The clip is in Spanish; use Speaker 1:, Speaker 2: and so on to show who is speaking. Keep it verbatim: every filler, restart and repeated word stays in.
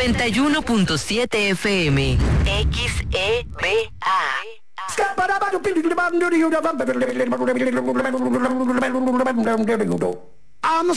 Speaker 1: noventa y uno punto siete F M. X E B A.
Speaker 2: I'm